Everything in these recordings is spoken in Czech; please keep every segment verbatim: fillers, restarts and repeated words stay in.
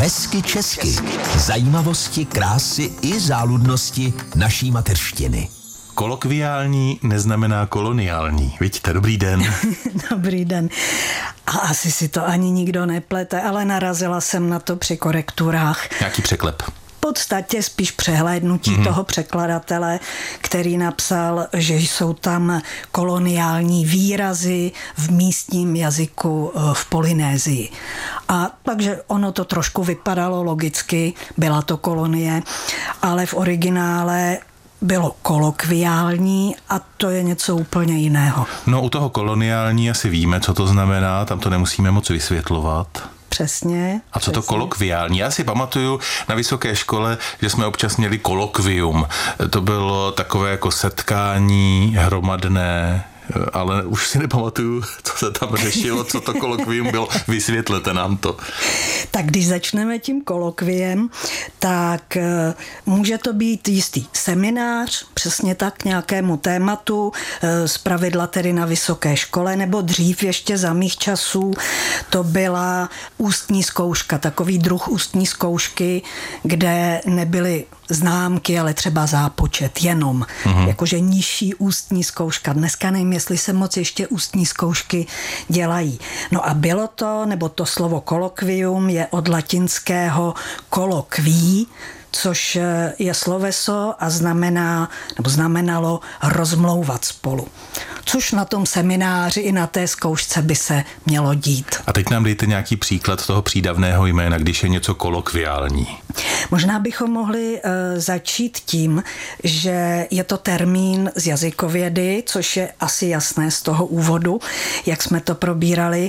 Hezky česky. Zajímavosti, krásy i záludnosti naší mateřštiny. Kolokviální neznamená koloniální. Vidíte, dobrý den. Dobrý den. A asi si to ani nikdo neplete, ale narazila jsem na to při korekturách. Nějaký překlep. V podstatě spíš přehlédnutí mm-hmm. toho překladatele, který napsal, že jsou tam koloniální výrazy v místním jazyku v Polynésii. A takže ono to trošku vypadalo logicky, byla to kolonie, ale v originále bylo kolokviální a to je něco úplně jiného. No u toho koloniální asi víme, co to znamená, tam to nemusíme moc vysvětlovat. Přesně. A co to přesně. kolokviální? Já si pamatuju na vysoké škole, že jsme občas měli kolokvium. To bylo takové jako setkání hromadné, ale už si nepamatuju, co se tam řešilo, co to kolokvium bylo. Vysvětlete nám to. Tak když začneme tím kolokviem, tak může to být jistý seminář, přesně tak k nějakému tématu, zpravidla tedy na vysoké škole, nebo dřív ještě za mých časů to byla ústní zkouška, takový druh ústní zkoušky, kde nebyly známky, ale třeba zápočet jenom. Mm-hmm. Jakože nižší ústní zkouška. Dneska nevím, jestli se moc ještě ústní zkoušky dělají. No a bylo to, nebo to slovo kolokvium je od latinského colloquii, což je sloveso a znamená, nebo znamenalo rozmlouvat spolu. Což na tom semináři i na té zkoušce by se mělo dít. A teď nám dejte nějaký příklad toho přídavného jména, když je něco kolokviální. Možná bychom mohli uh, začít tím, že je to termín z jazykovědy, což je asi jasné z toho úvodu, jak jsme to probírali.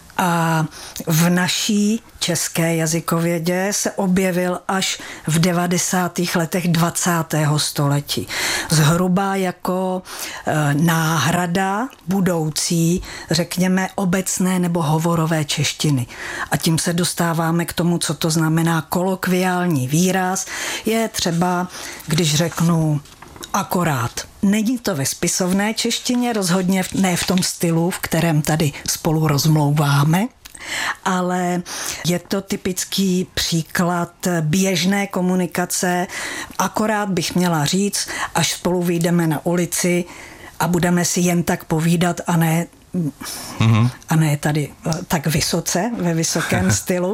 A v naší české jazykovědě se objevil až v devadesátých letech dvacátého století. Zhruba jako e, náhrada budoucí, řekněme, obecné nebo hovorové češtiny. A tím se dostáváme k tomu, co to znamená kolokviální výraz. Je třeba, když řeknu akorát. Není to ve spisovné češtině, rozhodně ne v tom stylu, v kterém tady spolu rozmlouváme, ale je to typický příklad běžné komunikace. Akorát bych měla říct, až spolu vyjdeme na ulici a budeme si jen tak povídat a ne mm-hmm. a ne tady tak vysoce, ve vysokém stylu.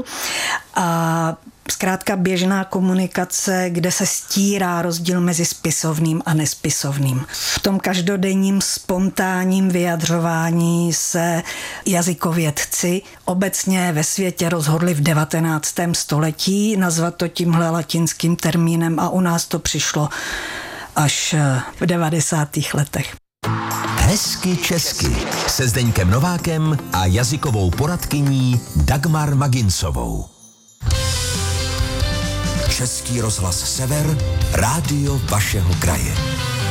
A zkrátka běžná komunikace, kde se stírá rozdíl mezi spisovným a nespisovným. V tom každodenním spontánním vyjadřování se jazykovědci obecně ve světě rozhodli v devatenáctém století nazvat to tímhle latinským termínem a u nás to přišlo až v devadesátých letech. Hezky česky se Zdeňkem Novákem a jazykovou poradkyní Dagmar Maginsovou. Český rozhlas Sever, rádio vašeho kraje.